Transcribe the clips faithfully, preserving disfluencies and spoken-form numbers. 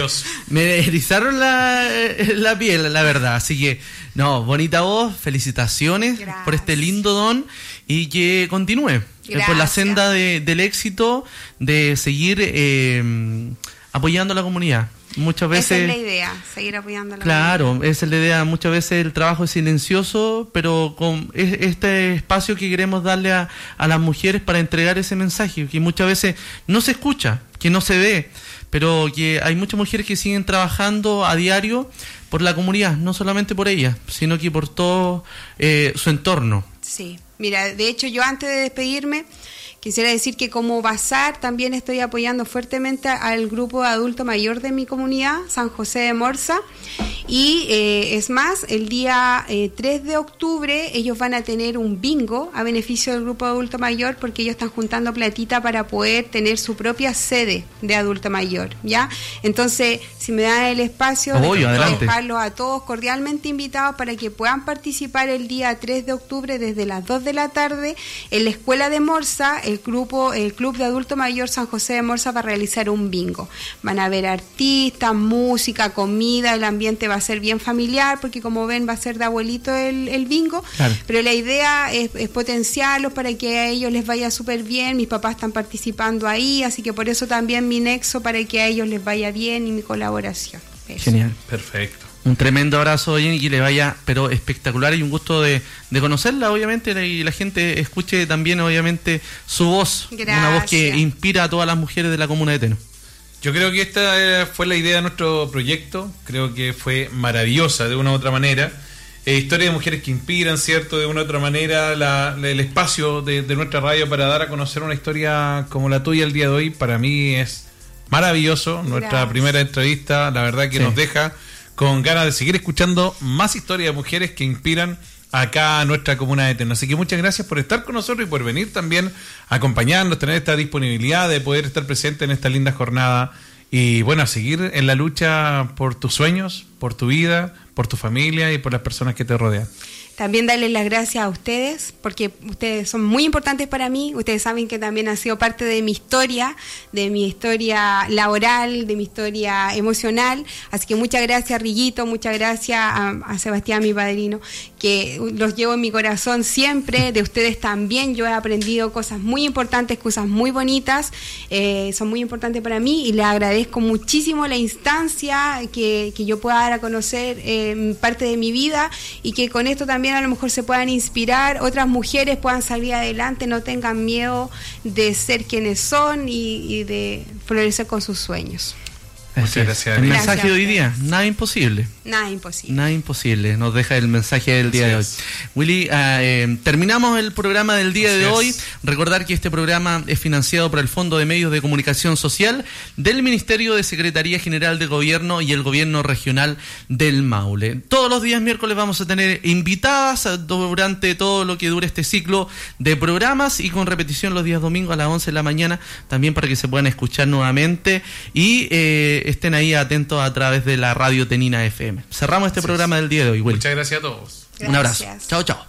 Dios. Me erizaron la, la piel, la verdad. Así que, no, bonita voz, felicitaciones Gracias. Por este lindo don y que continúe Gracias. Por la senda de, del éxito, de seguir eh, apoyando a la comunidad. Muchas veces... Esa es la idea, seguir apoyando a la Claro, comunidad. esa es la idea. Muchas veces el trabajo es silencioso, pero con este espacio que queremos darle a, a las mujeres para entregar ese mensaje, que muchas veces no se escucha, que no se ve, pero que hay muchas mujeres que siguen trabajando a diario por la comunidad, no solamente por ellas, sino que por todo eh, su entorno. Sí, mira, de hecho yo antes de despedirme quisiera decir que como Bazar también estoy apoyando fuertemente al grupo de adulto mayor de mi comunidad, San José de Morsa, y eh, es más, el día eh, tres de octubre ellos van a tener un bingo a beneficio del grupo de adulto mayor porque ellos están juntando platita para poder tener su propia sede de adulto mayor, ¿ya? Entonces, si me dan el espacio, Obvio, de dejarlos a todos cordialmente invitados para que puedan participar el día tres de octubre desde las dos de la tarde en la Escuela de Morsa. El grupo, el Club de Adulto Mayor San José de Morsa va a realizar un bingo. Van a haber artistas, música, comida, el ambiente va a ser bien familiar porque como ven va a ser de abuelito el, el bingo, claro. Pero la idea es, es potenciarlos para que a ellos les vaya súper bien. Mis papás están participando ahí, así que por eso también mi nexo para que a ellos les vaya bien y mi colaboración. Eso. Genial. Perfecto. Un tremendo abrazo, Jenny, que le vaya, pero espectacular, y un gusto de, de conocerla, obviamente, y la gente escuche también, obviamente, su voz. Gracias. Una voz que inspira a todas las mujeres de la comuna de Teno. Yo creo que esta fue la idea de nuestro proyecto, creo que fue maravillosa de una u otra manera. Eh, historia de mujeres que inspiran, ¿cierto? De una u otra manera, la, la, el espacio de, de nuestra radio para dar a conocer una historia como la tuya el día de hoy, para mí es maravilloso. Nuestra Gracias. Primera entrevista, la verdad que sí. Nos deja con ganas de seguir escuchando más historias de mujeres que inspiran acá a nuestra comuna de Teno. Así que muchas gracias por estar con nosotros y por venir también a acompañarnos, tener esta disponibilidad de poder estar presente en esta linda jornada y bueno, a seguir en la lucha por tus sueños, por tu vida, por tu familia y por las personas que te rodean. También darles las gracias a ustedes, porque ustedes son muy importantes para mí. Ustedes saben que también han sido parte de mi historia, de mi historia laboral, de mi historia emocional. Así que muchas gracias, Rillito, muchas gracias a, a Sebastián, mi padrino, que los llevo en mi corazón siempre. De ustedes también yo he aprendido cosas muy importantes, cosas muy bonitas. Eh, son muy importantes para mí y les agradezco muchísimo la instancia que, que yo pueda dar a conocer eh, parte de mi vida y que con esto también a lo mejor se puedan inspirar, otras mujeres puedan salir adelante, no tengan miedo de ser quienes son y, y de florecer con sus sueños. Muchas gracias. El Gracias mensaje de hoy día, nada imposible. Nada imposible. Nada imposible, nos deja el mensaje del día de hoy. Willy, uh, eh, terminamos el programa del día Así de hoy. Es. Recordar que este programa es financiado por el Fondo de Medios de Comunicación Social del Ministerio de Secretaría General de Gobierno y el Gobierno Regional del Maule. Todos los días miércoles vamos a tener invitadas durante todo lo que dure este ciclo de programas y con repetición los días domingos a las once de la mañana, también para que se puedan escuchar nuevamente y eh, estén ahí atentos a través de la radio Tenina F M. Cerramos este Así programa es. Del día de hoy, Willy. Muchas gracias a todos. Gracias. Un abrazo. Chao, chao.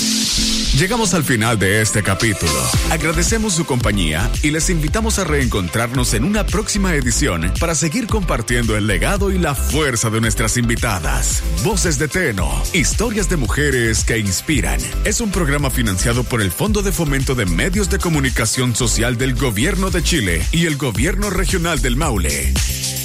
Llegamos al final de este capítulo. Agradecemos su compañía y les invitamos a reencontrarnos en una próxima edición para seguir compartiendo el legado y la fuerza de nuestras invitadas. Voces de Teno, historias de mujeres que inspiran. Es un programa financiado por el Fondo de Fomento de Medios de Comunicación Social del Gobierno de Chile y el Gobierno Regional del Maule.